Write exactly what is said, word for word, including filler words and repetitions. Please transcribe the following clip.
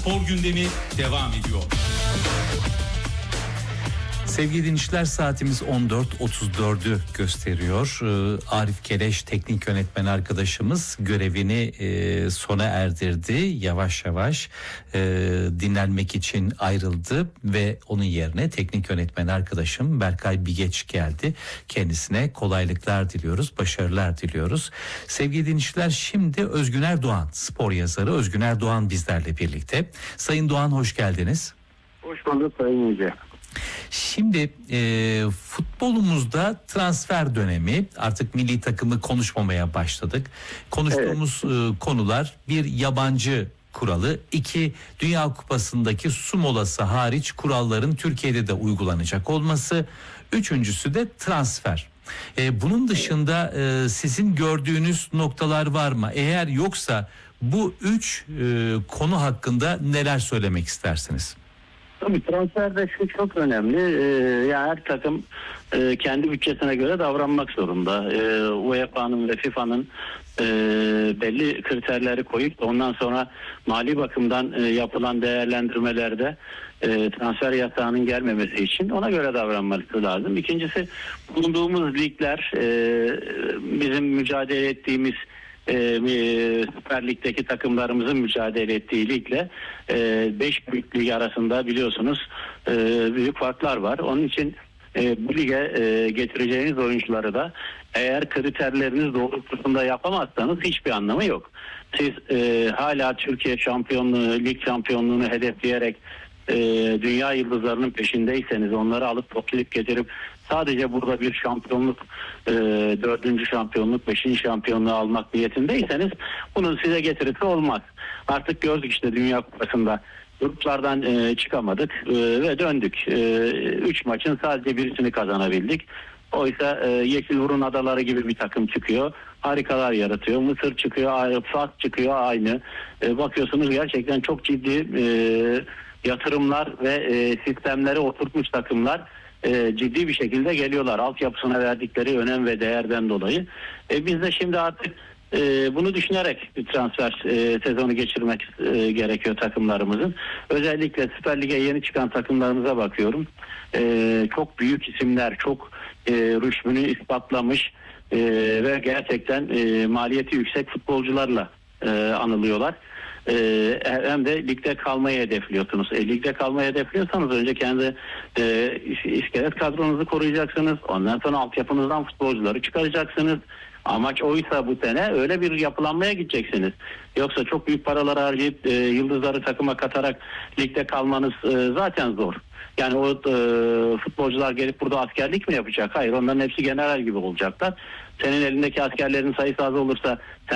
Spor gündemi devam ediyor. Sevgili dinleyiciler, saatimiz on dört otuz dördü gösteriyor. Ee, Arif Keleş teknik yönetmen arkadaşımız görevini e, sona erdirdi. Yavaş yavaş e, dinlenmek için ayrıldı ve onun yerine teknik yönetmen arkadaşım Berkay Bigeç geldi. Kendisine kolaylıklar diliyoruz, başarılar diliyoruz. Sevgili dinleyiciler, şimdi Özgüner Doğan, spor yazarı Özgüner Doğan bizlerle birlikte. Sayın Doğan, hoş geldiniz. Hoş bulduk Sayın Yüce. Şimdi e, futbolumuzda transfer dönemi, artık milli takımı konuşmamaya başladık. Konuştuğumuz evet. e, konular: bir, yabancı kuralı; iki, Dünya Kupası'ndaki su molası hariç kuralların Türkiye'de de uygulanacak olması; üçüncüsü de transfer. E, bunun dışında e, sizin gördüğünüz noktalar var mı? Eğer yoksa bu üç e, konu hakkında neler söylemek istersiniz? Tabii transferde şu çok önemli. Ee, yani her takım e, kendi bütçesine göre davranmak zorunda. Ee, U E F A'nın ve FIFA'nın e, belli kriterleri koyup ondan sonra mali bakımdan e, yapılan değerlendirmelerde e, transfer yasağının gelmemesi için ona göre davranması lazım. İkincisi, bulunduğumuz ligler, e, bizim mücadele ettiğimiz Ee, Süper Lig'deki takımlarımızın mücadele ettiği ligle beş büyük lig arasında biliyorsunuz e, büyük farklar var. Onun için e, bu lige e, getireceğiniz oyuncuları da eğer kriterleriniz doğrultusunda yapamazsanız hiçbir anlamı yok. Siz e, hala Türkiye şampiyonluğu, lig şampiyonluğunu hedefleyerek e, dünya yıldızlarının peşindeyseniz, onları alıp toplayıp getirip sadece burada bir şampiyonluk, e, dördüncü şampiyonluk, beşinci şampiyonluğu almak niyetindeyseniz bunun size getirisi olmaz. Artık gördük işte Dünya Kupası'nda gruplardan e, çıkamadık e, ve döndük. E, üç maçın sadece birisini kazanabildik. Oysa e, Yeşilburun Adaları gibi bir takım çıkıyor. Harikalar yaratıyor. Mısır çıkıyor, Fas çıkıyor aynı. E, bakıyorsunuz gerçekten çok ciddi e, yatırımlar ve e, sistemleri oturtmuş takımlar e, ciddi bir şekilde geliyorlar. Altyapısına verdikleri önem ve değerden dolayı. E, biz de şimdi artık e, bunu düşünerek bir transfer e, sezonu geçirmek e, gerekiyor takımlarımızın. Özellikle Süper Lig'e yeni çıkan takımlarımıza bakıyorum. E, çok büyük isimler, çok e, rüşmünü ispatlamış e, ve gerçekten e, maliyeti yüksek futbolcularla e, anılıyorlar. Ee, hem de ligde kalmayı hedefliyorsunuz. E, ligde kalmayı hedefliyorsanız önce kendi e, iskelet kadronuzu koruyacaksınız. Ondan sonra altyapınızdan futbolcuları çıkaracaksınız. Amaç oysa bu sene öyle bir yapılanmaya gideceksiniz. Yoksa çok büyük paralar harcayıp e, yıldızları takıma katarak ligde kalmanız e, zaten zor. Yani o e, futbolcular gelip burada askerlik mi yapacak? Hayır, onların hepsi general gibi olacaklar. Senin elindeki askerlerin sayısı az olursa sen